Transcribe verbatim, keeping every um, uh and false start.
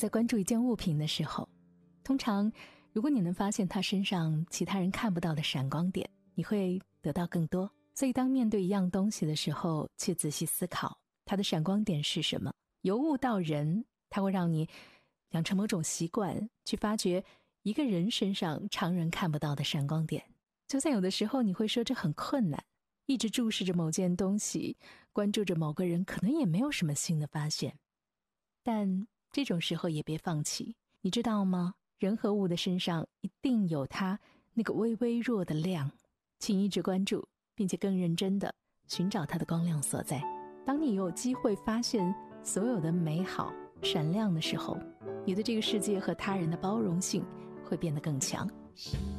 在关注一件物品的时候，通常如果你能发现它身上其他人看不到的闪光点，你会得到更多。所以当面对一样东西的时候，去仔细思考它的闪光点是什么。由物到人，它会让你养成某种习惯，去发掘一个人身上常人看不到的闪光点。就算有的时候你会说这很困难，一直注视着某件东西，关注着某个人，可能也没有什么新的发现。但这种时候也别放弃，你知道吗？人和物的身上一定有它那个微微弱的亮，请一直关注，并且更认真地寻找它的光亮所在。当你有机会发现所有的美好闪亮的时候，你对这个世界和他人的包容性会变得更强。